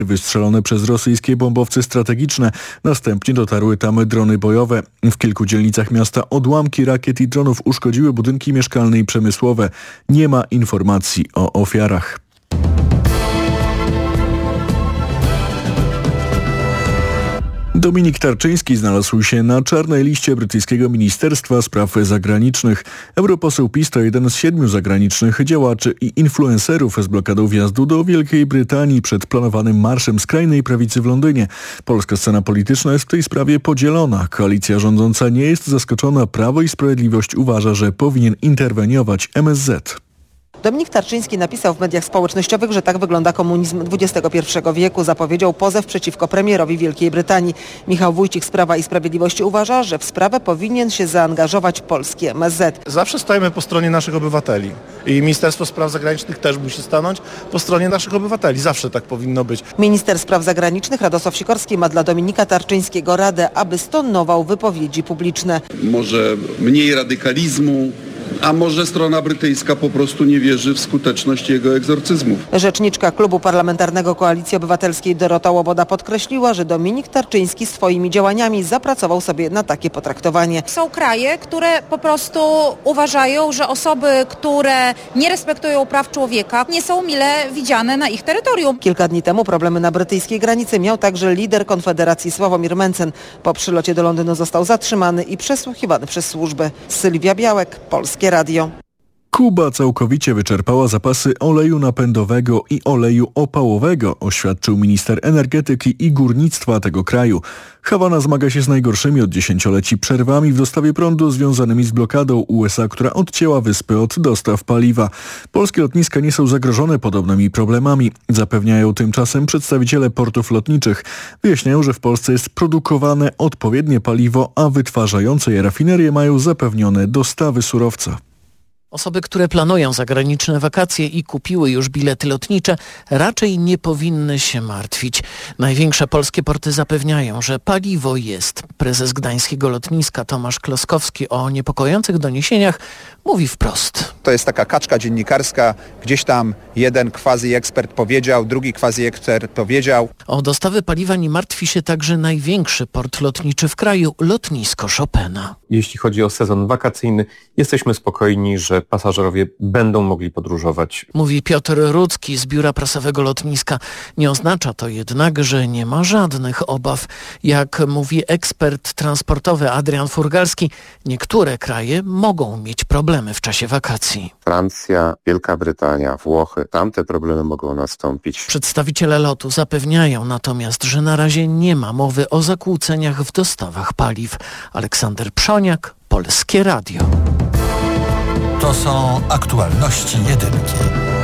wystrzelone przez rosyjskie bombowce strategiczne. Następnie dotarły tam drony bojowe. W kilku dzielnicach miasta odłamki rakiet i dronów uszkodziły budynki mieszkalne i przemysłowe. Nie ma informacji o ofiarach. Dominik Tarczyński znalazł się na czarnej liście brytyjskiego Ministerstwa Spraw Zagranicznych. Europoseł PiS to jeden z 7 zagranicznych działaczy i influencerów z blokadą wjazdu do Wielkiej Brytanii przed planowanym marszem skrajnej prawicy w Londynie. Polska scena polityczna jest w tej sprawie podzielona. Koalicja rządząca nie jest zaskoczona. Prawo i Sprawiedliwość uważa, że powinien interweniować MSZ. Dominik Tarczyński napisał w mediach społecznościowych, że tak wygląda komunizm XXI wieku. Zapowiedział pozew przeciwko premierowi Wielkiej Brytanii. Michał Wójcik z Prawa i Sprawiedliwości uważa, że w sprawę powinien się zaangażować polski MSZ. Zawsze stajemy po stronie naszych obywateli i Ministerstwo Spraw Zagranicznych też musi stanąć po stronie naszych obywateli. Zawsze tak powinno być. Minister Spraw Zagranicznych Radosław Sikorski ma dla Dominika Tarczyńskiego radę, aby stonował wypowiedzi publiczne. Może mniej radykalizmu, a może strona brytyjska po prostu nie wierzy w skuteczność jego egzorcyzmów. Rzeczniczka Klubu Parlamentarnego Koalicji Obywatelskiej Dorota Łoboda podkreśliła, że Dominik Tarczyński swoimi działaniami zapracował sobie na takie potraktowanie. Są kraje, które po prostu uważają, że osoby, które nie respektują praw człowieka, nie są mile widziane na ich terytorium. Kilka dni temu problemy na brytyjskiej granicy miał także lider Konfederacji Sławomir Mencen. Po przylocie do Londynu został zatrzymany i przesłuchiwany przez służby. Sylwia Białek, Polskie Radio. Kuba całkowicie wyczerpała zapasy oleju napędowego i oleju opałowego, oświadczył minister energetyki i górnictwa tego kraju. Hawana zmaga się z najgorszymi od dziesięcioleci przerwami w dostawie prądu związanymi z blokadą USA, która odcięła wyspy od dostaw paliwa. Polskie lotniska nie są zagrożone podobnymi problemami, zapewniają tymczasem przedstawiciele portów lotniczych. Wyjaśniają, że w Polsce jest produkowane odpowiednie paliwo, a wytwarzające je rafinerie mają zapewnione dostawy surowca. Osoby, które planują zagraniczne wakacje i kupiły już bilety lotnicze, raczej nie powinny się martwić. Największe polskie porty zapewniają, że paliwo jest. Prezes gdańskiego lotniska Tomasz Kloskowski o niepokojących doniesieniach mówi wprost. To jest taka kaczka dziennikarska. Gdzieś tam jeden quasi-ekspert powiedział, drugi quasi-ekspert powiedział. O dostawy paliwa nie martwi się także największy port lotniczy w kraju, lotnisko Chopina. Jeśli chodzi o sezon wakacyjny, jesteśmy spokojni, że pasażerowie będą mogli podróżować. Mówi Piotr Rudzki z biura prasowego lotniska. Nie oznacza to jednak, że nie ma żadnych obaw. Jak mówi ekspert transportowy Adrian Furgalski, niektóre kraje mogą mieć problemy w czasie wakacji. Francja, Wielka Brytania, Włochy, tam te problemy mogą nastąpić. Przedstawiciele LOT-u zapewniają natomiast, że na razie nie ma mowy o zakłóceniach w dostawach paliw. Aleksander Przoniak, Polskie Radio. To są aktualności jedynki.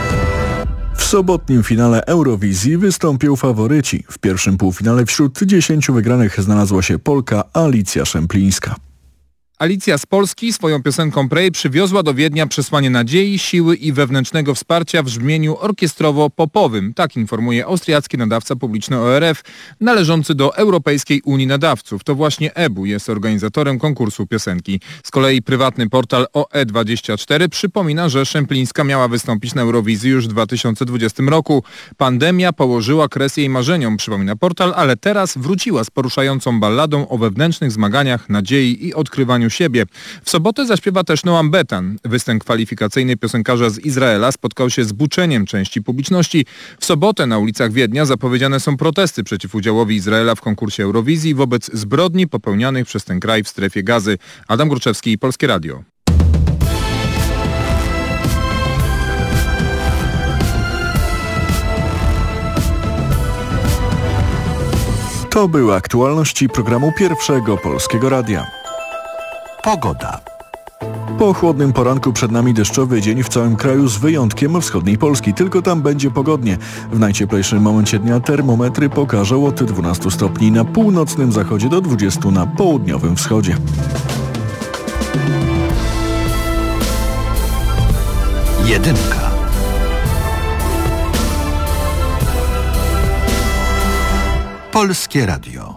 W sobotnim finale Eurowizji wystąpią faworyci. W pierwszym półfinale wśród 10 wygranych znalazła się Polka Alicja Szemplińska. Alicja z Polski swoją piosenką Pray przywiozła do Wiednia przesłanie nadziei, siły i wewnętrznego wsparcia w brzmieniu orkiestrowo-popowym. Tak informuje austriacki nadawca publiczny ORF, należący do Europejskiej Unii Nadawców. To właśnie EBU jest organizatorem konkursu piosenki. Z kolei prywatny portal OE24 przypomina, że Szemplińska miała wystąpić na Eurowizji już w 2020 roku. Pandemia położyła kres jej marzeniom, przypomina portal, ale teraz wróciła z poruszającą balladą o wewnętrznych zmaganiach, nadziei i odkrywaniu siebie. W sobotę zaśpiewa też Noam Betan. Występ kwalifikacyjny piosenkarza z Izraela spotkał się z buczeniem części publiczności. W sobotę na ulicach Wiednia zapowiedziane są protesty przeciw udziałowi Izraela w konkursie Eurowizji wobec zbrodni popełnianych przez ten kraj w strefie Gazy. Adam Gruczewski, Polskie Radio. To były aktualności programu Pierwszego Polskiego Radia. Pogoda. Po chłodnym poranku przed nami deszczowy dzień w całym kraju z wyjątkiem wschodniej Polski. Tylko tam będzie pogodnie. W najcieplejszym momencie dnia termometry pokażą od 12 stopni na północnym zachodzie do 20 na południowym wschodzie. Jedynka. Polskie Radio.